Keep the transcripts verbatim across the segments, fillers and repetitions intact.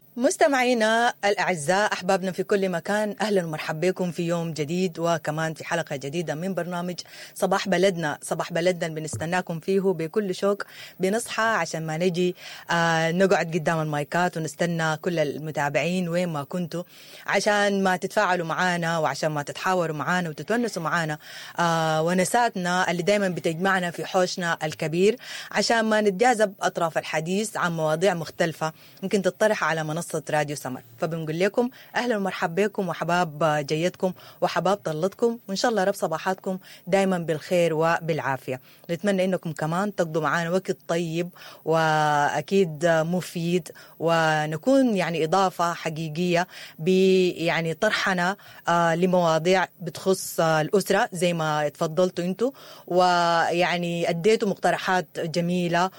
مستمعينا الأعزاء، أحبابنا في كل مكان، أهلا ومرحبا بكم في يوم جديد وكمان في حلقة جديدة من برنامج صباح بلدنا. صباح بلدنا بنستناكم فيه بكل شوق. بنصحى عشان ما نجي آه نقعد قدام المايكات ونستنى كل المتابعين وين ما كنتوا، عشان ما تتفاعلوا معانا وعشان ما تتحاوروا معانا وتتونسوا معانا آه ونساتنا اللي دايما بتجمعنا في حوشنا الكبير، عشان ما نتجاذب أطراف الحديث عن مواضيع مختلفة ممكن تطرح على منصة راديو سمر. فبنقول لكم أهلا ومرحبا بكم وحباب جيتكم وحباب طلتكم، وإن شاء الله رب صباحاتكم دايما بالخير وبالعافية. نتمنى إنكم كمان تقضوا معانا وقت طيب وأكيد مفيد، ونكون يعني إضافة حقيقية يعني طرحنا آه لمواضيع بتخص آه الأسرة زي ما تفضلتوا أنتوا، ويعني أديتوا مقترحات جميلة،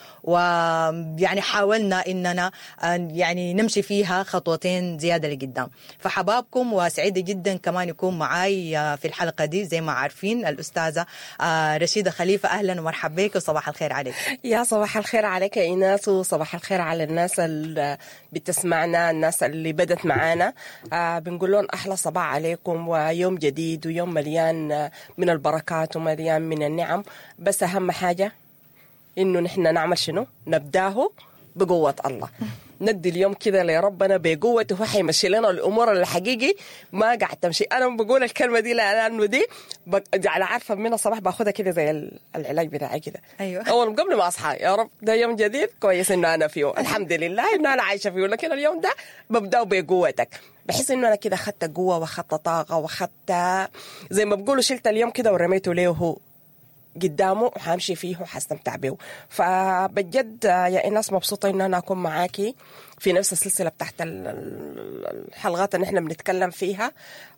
ويعني حاولنا إننا آه يعني نمشي فيها خطوتين زيادة لقدام. فحبابكم وسعيدة جدا كمان يكون معاي في الحلقة دي زي ما عارفين الأستاذة رشيدة خليفة. أهلا ومرحبا بك وصباح الخير عليك. يا صباح الخير عليك يا إيناس، وصباح الخير على الناس اللي بتسمعنا، الناس اللي بدت معانا. آه بنقول لهم أحلى صباح عليكم، ويوم جديد ويوم مليان من البركات ومليان من النعم. بس أهم حاجة إنه نحن نعمل شنو؟ نبداه بقوة الله. ندي اليوم كده لربنا بقوته، هو حيمشي لنا الامور اللي حقيقي ما قاعد تمشي. انا بقول الكلمه دي لانه دي على عارفه من الصباح باخدها كده زي العلاج بتاعي كده. ايوه، اول قبل ما اصحى يا رب ده يوم جديد كويس انه انا فيه، الحمد لله انه انا عايشه فيه، لكن اليوم ده ببداه بقوتك، بحس انه انا كده اخذت قوه واخذت طاقه واخذت زي ما بقولوا شلت اليوم كده ورميته له هو قدامه وحامشي فيه وحستمتع به. فبجد يا إناس مبسوطة إن أنا أكون معاكي في نفس السلسلة بتاعت الحلقات اللي إحنا بنتكلم فيها.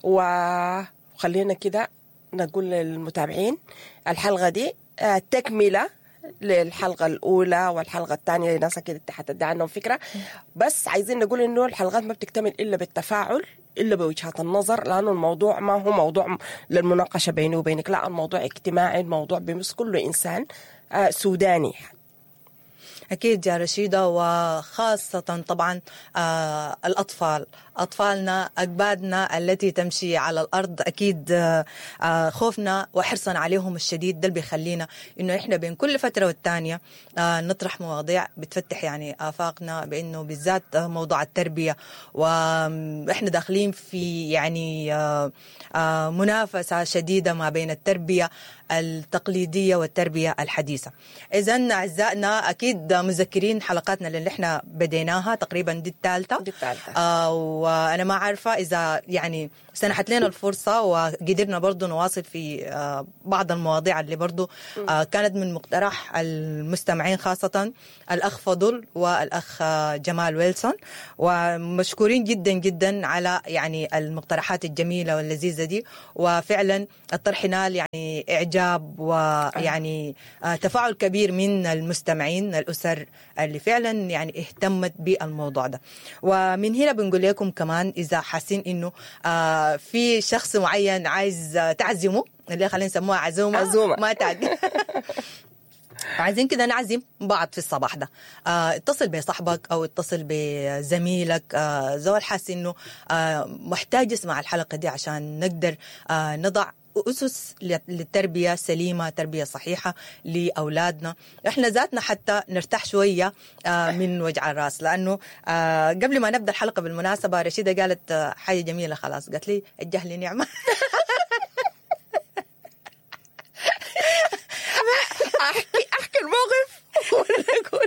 وخلينا كده نقول للمتابعين الحلقة دي تكملة للحلقة الأولى والحلقة الثانية، ناس كده حتدي عنهم فكرة، بس عايزين نقول إنه الحلقات ما بتكتمل إلا بالتفاعل، إلا بوجهات النظر، لأنه الموضوع ما هو موضوع للمناقشة بيني وبينك، لا الموضوع اجتماعي، الموضوع بيمس كل إنسان آه سوداني. أكيد يا رشيدة، وخاصة طبعا آه الأطفال، أطفالنا أجبادنا التي تمشي على الأرض، أكيد آه خوفنا وحرصنا عليهم الشديد ده اللي بيخلينا إنه إحنا بين كل فترة والتانية آه نطرح مواضيع بتفتح يعني آفاقنا، بإنه بالذات موضوع التربية، وإحنا داخلين في يعني آه آه منافسة شديدة ما بين التربية التقليدية والتربية الحديثة. إذن أعزائنا أكيد مذكرين حلقاتنا اللي احنا بديناها تقريبا دي الثالثة دي الثالثة آه وأنا ما عارفة إذا يعني سنحت لنا الفرصة وقدرنا برضو نواصل في آه بعض المواضيع اللي برضو آه كانت من مقترح المستمعين، خاصة الأخ فضل والأخ آه جمال ويلسون، ومشكورين جدا جدا على يعني المقترحات الجميلة واللذيذة دي. وفعلا الطرح نال يعني إعجاب ويعني آه تفاعل كبير من المستمعين الأسر اللي فعلا يعني اهتمت بالموضوع ده. ومن هنا بنقول لكم كمان إذا حاسين إنه آه في شخص معين عايز تعزمه، اللي خلينا نسموها عزومة, عزومة. ما تعد عايزين كده نعزم بعض في الصباح ده، آه اتصل بصاحبك أو اتصل بزميلك آه زول حاسس إنه آه محتاج يسمع الحلقة دي عشان نقدر آه نضع أسس للتربية سليمة، تربية صحيحة لأولادنا، إحنا ذاتنا حتى نرتاح شوية من وجع الرأس. لأنه قبل ما نبدأ الحلقة بالمناسبة رشيدة قالت حاجة جميلة خلاص، قالت لي الجهل نعمة. أحكي أحكي الموقف ولا أقول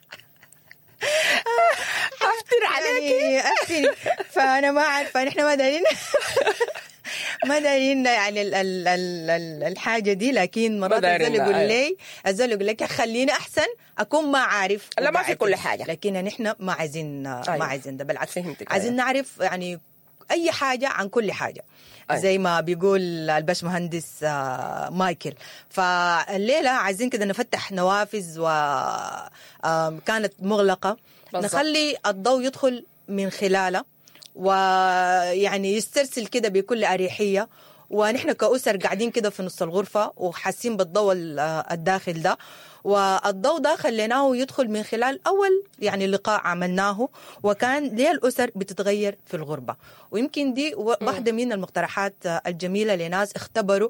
أفتر عليكي أفتري؟ فأنا ما عارفة، نحن ما دارين ما دارين يعني ال ال ال الحاجة دي، لكن مرات الزول يقول لي الزول يقول لك خليني أحسن أكون ما عارف. لا ما في كل حاجة، لكن نحن ما عايزين أيوة. ما عايزين ده، بالعكس عايزين نعرف يعني أي حاجة عن كل حاجة. أيوة. زي ما بيقول الباش مهندس مايكل. فالليلة عايزين كده نفتح نوافذ وكانت مغلقة بالضبط. نخلي الضوء يدخل من خلاله ويعني يسترسل كده بكل أريحية، ونحن كأسر قاعدين كده في نص الغرفة وحاسين بالضوء الداخل ده، والضوء ده خليناه يدخل من خلال أول يعني لقاء عملناه، وكان ليه الأسر بتتغير في الغربة. ويمكن دي واحدة من المقترحات الجميلة لناس اختبروا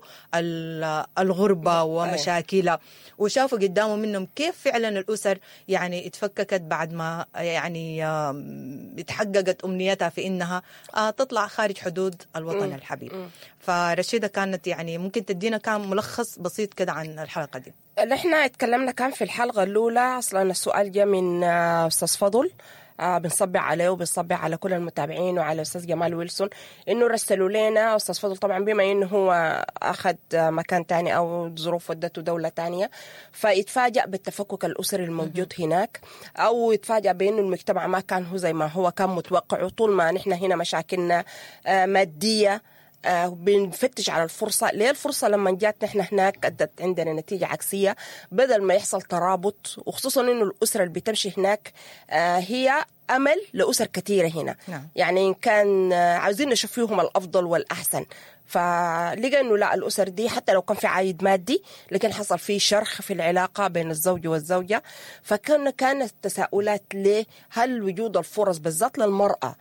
الغربة ومشاكلها وشافوا قدامهم منهم كيف فعلا الأسر يعني اتفككت بعد ما يعني اتحققت أمنيتها في إنها تطلع خارج حدود الوطن الحبيب. فرشيدة كانت يعني ممكن تدينا كان ملخص بسيط كده عن الحلقة دي. نحن اتكلمنا كان في الحلقة الأولى أصلا السؤال جاء من أستاذ فضل، آه بنصبع عليه وبنصبع على كل المتابعين وعلى أستاذ جمال ويلسون إنه رسلوا لنا. أستاذ فضل طبعا بما إنه هو أخذ مكان تاني أو ظروف ودته دولة تانية، فيتفاجأ بالتفكك الأسري الموجود هناك، أو يتفاجأ بأنه المجتمع ما كان هو زي ما هو كان متوقع. طول ما نحن هنا مشاكلنا آه مادية، آه بنفتش على الفرصة. ليه الفرصة لما جات نحن هناك أدت عندنا نتيجة عكسية، بدل ما يحصل ترابط، وخصوصا إنه الأسرة اللي بتمشي هناك آه هي أمل لأسر كثيرة هنا. نعم. يعني إن كان آه عاوزين نشوف فيهم الأفضل والأحسن، فلقى إنه لا، الأسر دي حتى لو كان في عائد مادي لكن حصل فيه شرخ في العلاقة بين الزوج والزوجة. فكان كانت التساؤلات ليه، هل وجود الفرص بالذات للمرأة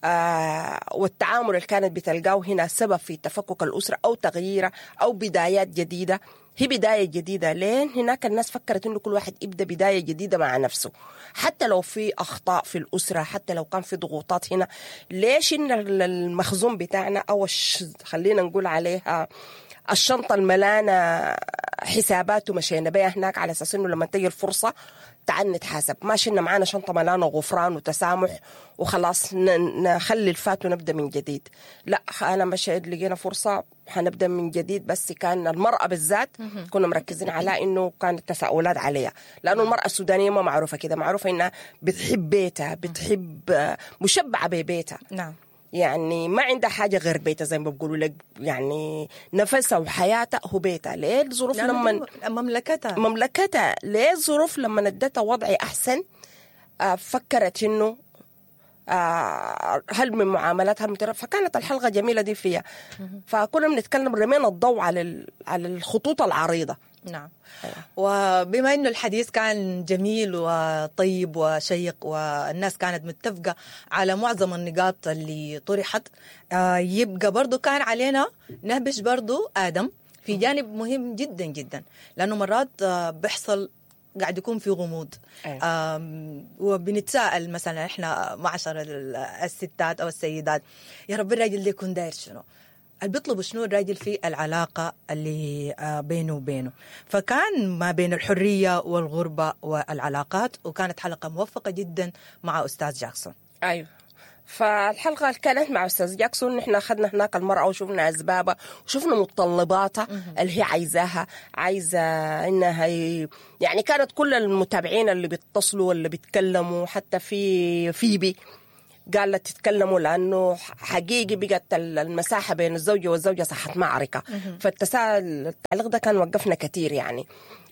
آه والتعامل اللي كانت بتلقاه هنا سبب في تفكك الأسرة أو تغييره أو بدايات جديدة؟ هي بداية جديدة. لين هناك الناس فكرت إنه كل واحد يبدأ بداية جديدة مع نفسه، حتى لو في أخطاء في الأسرة، حتى لو كان في ضغوطات هنا. ليش إن المخزون بتاعنا أو خلينا نقول عليها الشنطة الملانة حسابات ومشينا بيها هناك على أساس إنه لما تجي الفرصة تعال نتحاسب، ما شلنا معانا شنطة ملانة غفران وتسامح وخلاص نخلي الفات ونبدأ من جديد. لا، أنا مشي لقينا فرصة حنبدأ من جديد. بس كان المرأة بالذات كنا مركزين على إنه كانت تساؤلات عليها، لأنه المرأة السودانية ما معروفة كده، معروفة إنها بتحب بيتها، بتحب مشبعة ببيتها. نعم. يعني ما عندها حاجة غير بيتها، زي ما بقولوا لك، يعني نفسها وحياتها هو بيتها. ليه الظروف لما مملكتها مملكتها ليه الظروف لما ادتها وضع أحسن آه فكرت إنه آه هل من معاملاتها المترفة. فكانت الحلقة جميلة دي فيها، فكنا بنتكلم رمينا الضوء على على الخطوط العريضة. نعم. وبما انه الحديث كان جميل وطيب وشيق والناس كانت متفقة على معظم النقاط اللي طرحت، يبقى برضو كان علينا نهبش برضو آدم في جانب مهم جدا جدا، لأنه مرات بيحصل قاعد يكون في غموض. أيوة. وبنتساءل مثلا احنا معشر الستات او السيدات، يا رب الراجل ده يكون داير شنو، اللي بيطلبوا شنو الراجل في العلاقة اللي بينه وبينه. فكان ما بين الحرية والغربة والعلاقات، وكانت حلقة موفقة جدا مع أستاذ جاكسون. أيوة. فالحلقة اللي كانت مع أستاذ جاكسون نحن أخذنا هناك المرأة وشوفنا أسبابها وشوفنا متطلباتها اللي هي عايزاها، عايزة إنها هي يعني. كانت كل المتابعين اللي بيتصلوا واللي بيتكلموا، حتى في فيبي قالت تتكلموا لأنه حقيقي بقت المساحة بين الزوجة والزوجة صحت معركة. فالتساؤل التعليق ده كان وقفنا كتير يعني.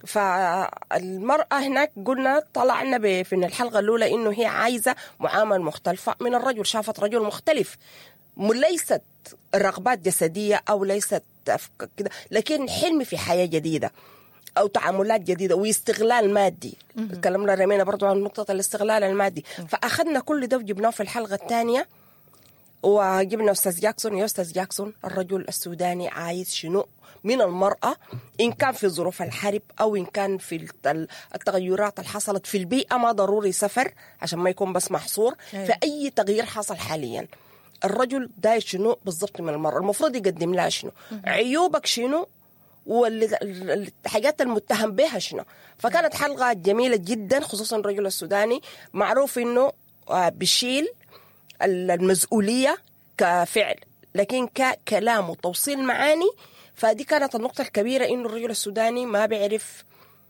فالمرأة هناك قلنا طلعنا في الحلقة الأولى إنه هي عايزة معاملة مختلفة من الرجل، شافت رجل مختلف، ليست رغبات جسدية أو ليست كده، لكن حلم في حياة جديدة أو تعاملات جديدة واستغلال مادي. تكلمنا رمينا برضو عن نقطة الاستغلال المادي. فأخذنا كل ده وجبناه في الحلقة الثانية وجبنا أستاذ جاكسون. يا أستاذ جاكسون، الرجل السوداني عايز شنو من المرأة، إن كان في ظروف الحرب أو إن كان في التغيرات اللي حصلت في البيئة؟ ما ضروري سفر عشان ما يكون بس محصور في أي تغيير حصل حاليا. الرجل داير شنو بالضبط من المرأة، المفروض يقدم لها شنو، عيوبك شنو، والحاجات المتهم بها شنو. فكانت حلقة جميلة جدا، خصوصا الرجل السوداني معروف إنه بيشيل المسؤولية كفعل، لكن ككلام وتوصيل معاني. فدي كانت النقطة الكبيرة، إنه الرجل السوداني ما بيعرف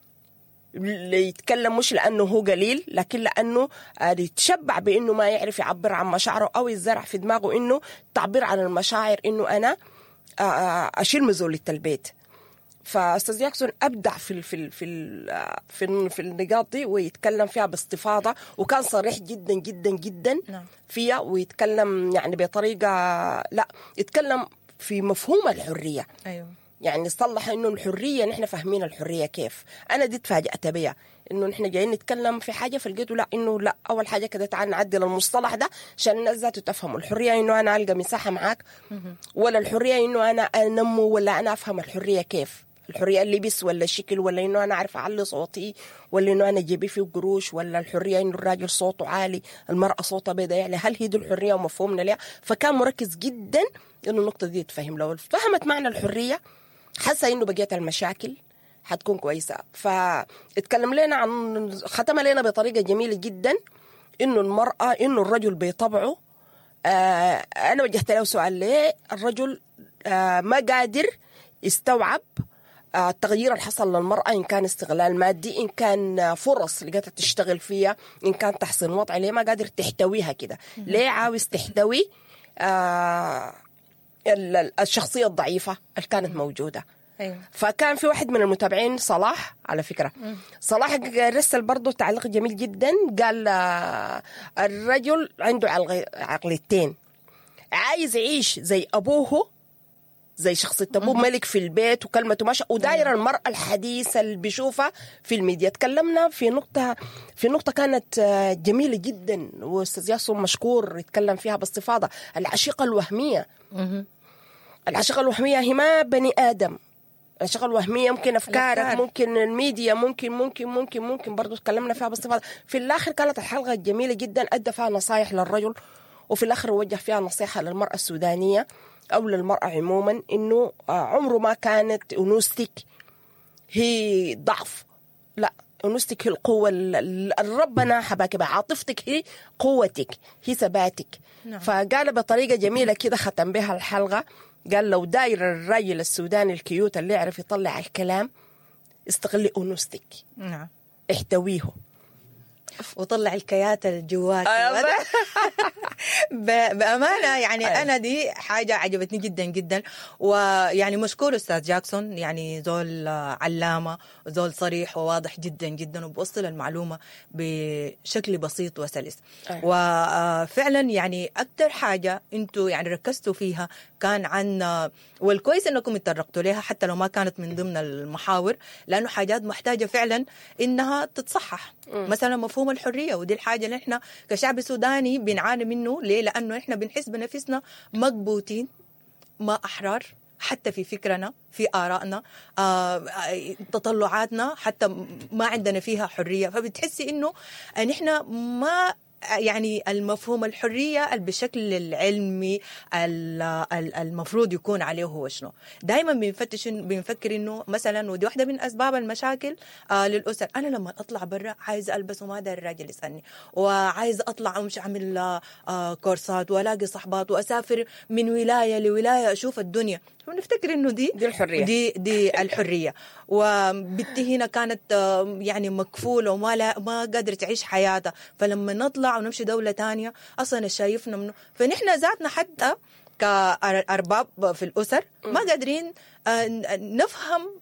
يتكلم، مش لأنه هو قليل، لكن لأنه يتشبع بإنه ما يعرف يعبر عن مشاعره، أو يزرع في دماغه إنه تعبير عن المشاعر إنه أنا أشيل مسؤولية البيت. فأستاذ جاكسون أبدع في في في في في النقاط دي ويتكلم فيها باستفاضة، وكان صريح جدا جدا جدا فيها، ويتكلم يعني بطريقة لا يتكلم في مفهوم الحرية. أيوة. يعني صلح إنه الحرية نحن فاهمين الحرية كيف. أنا دي تفاجأت بيها إنه نحن جايين نتكلم في حاجة فلقيته لا إنه لا أول حاجة كده تعال نعدل المصطلح ده عشان الناس ذاته تفهم الحرية إنه أنا ألقى مساحة معاك، ولا الحرية إنه أنا أنمو، ولا أنا أفهم الحرية كيف. الحرية اللبس ولا الشكل، ولا إنه أنا أعرف أعلي صوتي، ولا إنه أنا جيبي فيه قروش، ولا الحرية إنه الراجل صوته عالي المرأة صوتها بيضاء. يعني هل هي دي الحرية ومفهومنا لها؟ فكان مركز جدا إنه النقطة دي تفهم. لو فهمت معنى الحرية حاسة إنه بقيت المشاكل حتكون كويسة. فاتكلم لنا عن ختم لنا بطريقة جميلة جدا إنه المرأة إنه الرجل بطبعه آه أنا وجهت له سؤال ليه الرجل آه ما قادر يستوعب آه التغيير اللي حصل للمرأة، إن كان استغلال مادي، إن كان فرص لقيتها تشتغل فيها، إن كان تحسين وضع، ليه ما قادر تحتويها كده؟ ليه عاوز تحتوي آه الشخصية الضعيفة اللي كانت موجودة؟ أيوة. فكان في واحد من المتابعين صلاح على فكرة م. صلاح رسل برضو تعليق جميل جدا، قال الرجل عنده عقليتين، عايز يعيش زي أبوه، زي شخصية أبوه ملك في البيت وكلمته ماشية، وداير المرأة الحديثة اللي بيشوفها في الميديا. تكلمنا في نقطة في نقطة كانت جميلة جدا وأستاذ ياسر مشكور يتكلم فيها باستفاضة، العشيقة الوهمية. م. العشيقة الوهمية هي ما بني آدم، العشيقة الوهمية ممكن أفكارك الأفكار. ممكن الميديا، ممكن ممكن ممكن ممكن برضو تكلمنا فيها باستفاضة. في الآخر كانت الحلقة جميلة جدا، أدى فيها نصايح للرجل، وفي الآخر وجه فيها نصيحة للمرأة السودانية أو للمرأة عموما، إنه عمره ما كانت أنوثتك هي ضعف، لا، أنوثتك هي القوة اللي ربنا حباك بها، عاطفتك هي قوتك، هي ثباتك. نعم. فقال بطريقة جميلة كده ختم بها الحلقة، قال لو داير الرجل السوداني الكيوت اللي يعرف يطلع الكلام استغلي أنوثتك. نعم. احتويه وطلع الكيات الجوات. بأمانة يعني أيوة. أنا دي حاجة عجبتني جدا جدا، ويعني مشكور أستاذ جاكسون، يعني زول علامة وزول صريح وواضح جدا جدا، وبوصل المعلومة بشكل بسيط وسلس. أيوة. وفعلا يعني أكتر حاجة أنتوا يعني ركزتوا فيها كان عن، والكويس أنكم اتطرقتوا لها حتى لو ما كانت من ضمن المحاور، لأنه حاجات محتاجة فعلا إنها تتصحح. م. مثلا مفهوم الحرية، ودي الحاجة اللي احنا كشعب سوداني بنعاني منه. ليه؟ لأنه احنا بنحس بنفسنا مكبوتين، ما أحرار حتى في فكرنا، في آرائنا، آه، تطلعاتنا حتى ما عندنا فيها حرية. فبتحسي إنه نحن ما يعني المفهوم الحرية بالشكل العلمي المفروض يكون عليه هو شنو. دايما بنفتش بنفكر انه مثلا، ودي واحدة من اسباب المشاكل آه للأسر، انا لما اطلع برا عايز البس وما داير الراجل يسألني، وعايز اطلع امشي اعمل آه كورسات والاقي صحبات واسافر من ولاية لولاية اشوف الدنيا، ونفتكر انه دي دي الحرية، دي دي الحرية. وبنتي هنا كانت يعني مكفولة وما لا ما قادرة تعيش حياتها، فلما نطلع ونمشي دولة تانية أصلا شايفنا منه. فنحن ذاتنا حتى كأرباب في الأسر ما قادرين نفهم